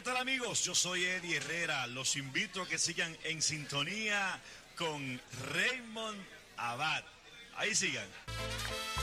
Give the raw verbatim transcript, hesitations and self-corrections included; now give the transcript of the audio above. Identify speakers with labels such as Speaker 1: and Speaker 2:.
Speaker 1: tal, amigos? Yo soy Eddie Herrera. Los invito a que sigan en sintonía con Raymond Abad. Ahí sigan.